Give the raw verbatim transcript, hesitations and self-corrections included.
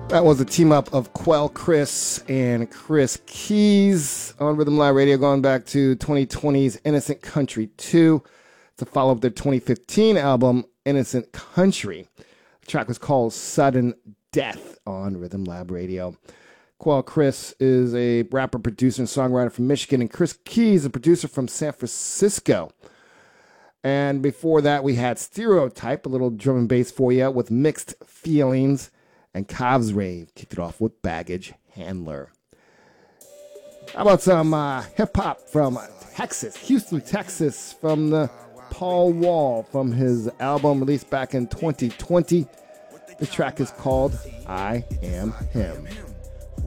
That was a team up of Quelle Chris and Chris Keys on Rhythm Live Radio going back to twenty twenty's Innocent Country two to follow up their twenty fifteen album Innocent Country. The track was called Sudden Death on Rhythm Lab Radio. Quelle Chris is a rapper, producer, and songwriter from Michigan, and Chris Keys, a producer from San Francisco. And before that, we had Stereotype, a little drum and bass for you with Mixed Feelings. And Cobb's Rave kicked it off with Baggage Handler. How about some uh, hip-hop from Texas, Houston, Texas, from the Paul Wall from his album released back in twenty twenty. The track is called I Am Him.